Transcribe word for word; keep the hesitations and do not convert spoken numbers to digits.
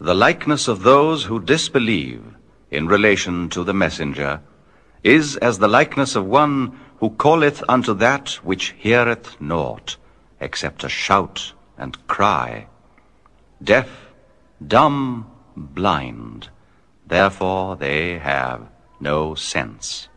The likeness of those who disbelieve in relation to the messenger is as the likeness of one who calleth unto that which heareth naught, except a shout and cry. Deaf, dumb, blind, therefore they have no sense.